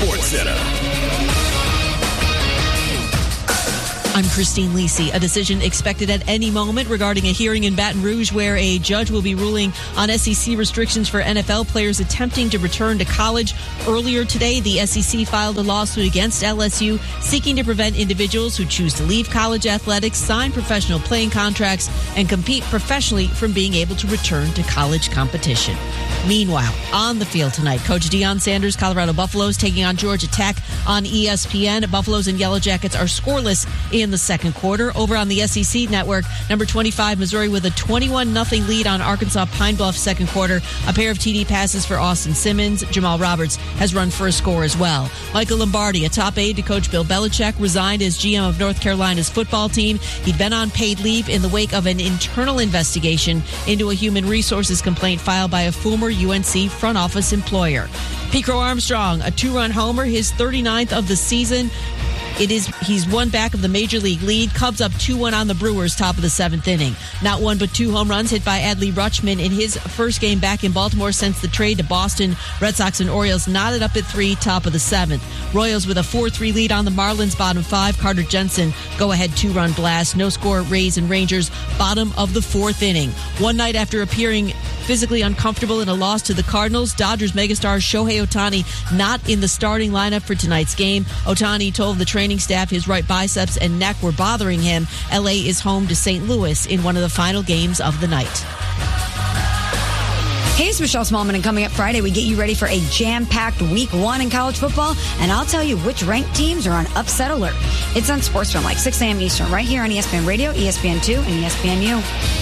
Sports Center. I'm Christine Lisi. A decision expected at any moment regarding a hearing in Baton Rouge where a judge will be ruling on SEC restrictions for NFL players attempting to return to college. Earlier today, the SEC filed a lawsuit against LSU seeking to prevent individuals who choose to leave college athletics, sign professional playing contracts, and compete professionally from being able to return to college competition. Meanwhile, on the field tonight, Coach Deion Sanders' Colorado Buffaloes taking on Georgia Tech on ESPN. Buffaloes and Yellow Jackets are scoreless in the second quarter. Over on the SEC network, number 25, Missouri with a 21-0 lead on Arkansas Pine Bluff second quarter. A pair of TD passes for Austin Simmons. Jamal Roberts has run for a score as well. Michael Lombardi, a top aide to Coach Bill Belichick, resigned as GM of North Carolina's football team. He'd been on paid leave in the wake of an internal investigation into a human resources complaint filed by a former UNC front office employer. Pico Armstrong, a 2-run homer, his 39th of the season. He's one back of the Major League lead. Cubs up 2-1 on the Brewers, top of the seventh inning. Not one but two home runs hit by Adley Rutschman in his first game back in Baltimore since the trade to Boston. Red Sox and Orioles knotted up at 3, top of the seventh. Royals with a 4-3 lead on the Marlins, bottom 5. Carter Jensen, go-ahead 2-run blast. No score, Rays and Rangers, bottom of the fourth inning. One night after appearing physically uncomfortable in a loss to the Cardinals, Dodgers megastar Shohei Ohtani not in the starting lineup for tonight's game. Ohtani told the training staff his right biceps and neck were bothering him. LA is home to St. Louis in one of the final games of the night. Hey, it's Michelle Smallman, and coming up Friday, we get you ready for a jam-packed week 1 in college football, and I'll tell you which ranked teams are on upset alert. It's on SportsFilm, like 6 a.m. Eastern, right here on ESPN Radio, ESPN2, and ESPNU.